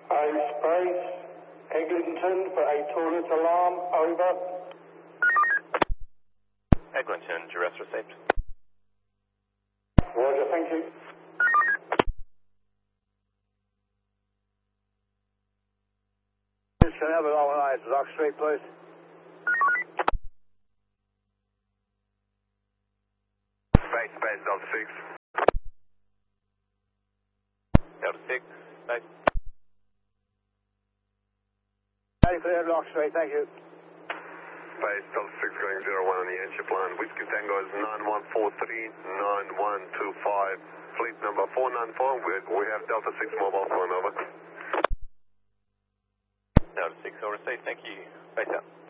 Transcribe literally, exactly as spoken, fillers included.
Space, Eglinton for a toilet alarm, over. Eglinton, duress received. Roger, thank you. Chanel one eight, Rock Street, please. Space, space, Delta six. Delta six, space. Ready for Rock Street, thank you. Space, Delta six going zero one on the airship line. Whiskey Tango is nine one four three nine one two five. Fleet number four nine four. We, we have Delta six mobile phone, over. Delta six, all received, thank you. Base out.